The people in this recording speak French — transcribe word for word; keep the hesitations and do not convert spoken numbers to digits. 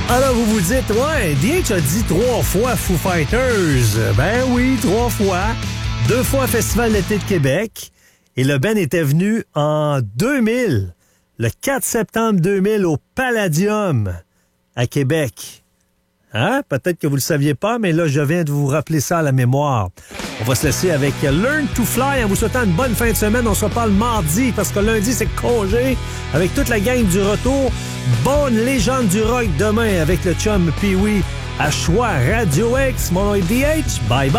Alors, vous vous dites, ouais, D H a dit trois fois Foo Fighters. Ben oui, trois fois. Deux fois Festival d'été de Québec. Et le band était venu en deux mille, le quatre septembre deux mille, au Palladium, à Québec. Hein? Peut-être que vous le saviez pas, mais là, je viens de vous rappeler ça à la mémoire. On va se laisser avec Learn to Fly en vous souhaitant une bonne fin de semaine. On se reparle mardi parce que lundi, c'est congé avec toute la gang du retour. Bonne légende du rock demain avec le chum Pee-Wee à choix Radio X. Mon nom est D H. Bye bye.